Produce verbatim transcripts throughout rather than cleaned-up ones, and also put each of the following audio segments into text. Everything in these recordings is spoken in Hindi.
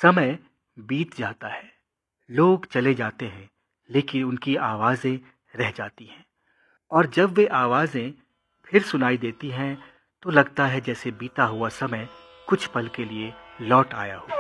समय बीत जाता है, लोग चले जाते हैं, लेकिन उनकी आवाज़ें रह जाती हैं। और जब वे आवाज़ें फिर सुनाई देती हैं तो लगता है जैसे बीता हुआ समय कुछ पल के लिए लौट आया हो।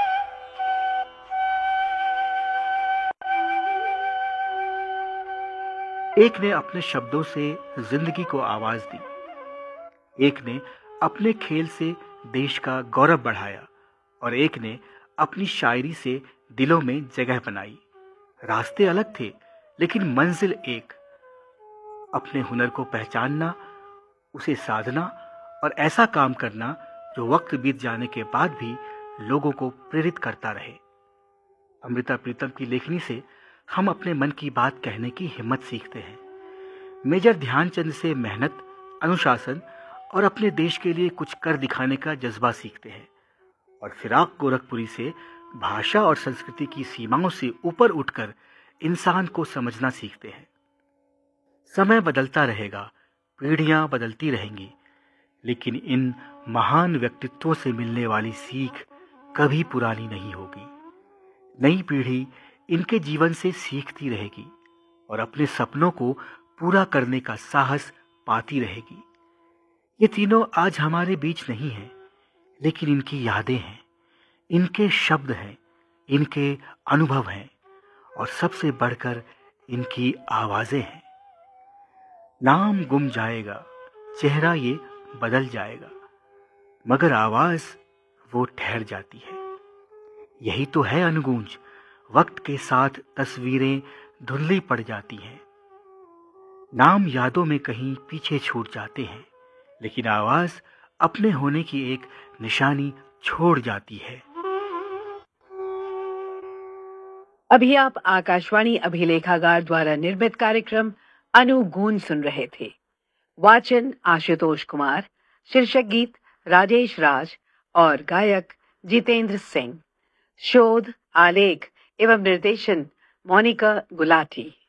एक ने अपने शब्दों से जिंदगी को आवाज दी, एक ने अपने खेल से देश का गौरव बढ़ाया और एक ने अपनी शायरी से दिलों में जगह बनाई। रास्ते अलग थे लेकिन मंजिल एक। अपने हुनर को पहचानना, उसे साधना और ऐसा काम करना जो वक्त बीत जाने के बाद भी लोगों को प्रेरित करता रहे। अमृता प्रीतम की लेखनी से हम अपने मन की बात कहने की हिम्मत सीखते हैं। मेजर ध्यानचंद से मेहनत, अनुशासन और अपने देश के लिए कुछ कर दिखाने का जज्बा सीखते हैं। और फिराक गोरखपुरी से भाषा और संस्कृति की सीमाओं से ऊपर उठकर इंसान को समझना सीखते हैं। समय बदलता रहेगा, पीढ़ियां बदलती रहेंगी, लेकिन इन महान व्यक्तित्वों से मिलने वाली सीख कभी पुरानी नहीं होगी। नई पीढ़ी इनके जीवन से सीखती रहेगी और अपने सपनों को पूरा करने का साहस पाती रहेगी। ये तीनों आज हमारे बीच नहीं हैं, लेकिन इनकी यादें हैं, इनके शब्द हैं, इनके अनुभव हैं और सबसे बढ़कर इनकी आवाजें हैं। नाम गुम जाएगा, चेहरा ये बदल जाएगा, मगर आवाज वो ठहर जाती है। यही तो है अनगूंज, वक्त के साथ तस्वीरें धुंधली पड़ जाती हैं, नाम यादों में कहीं पीछे छूट जाते हैं, लेकिन आवाज अपने होने की एक निशानी छोड़ जाती है। अभी आप आकाशवाणी अभिलेखागार द्वारा निर्मित कार्यक्रम अनुगूंज सुन रहे थे। वाचन आशुतोष कुमार, शीर्षक गीत राजेश राज और गायक जितेंद्र सिंह। शोध, आलेख एवं निर्देशन मोनिका गुलाटी।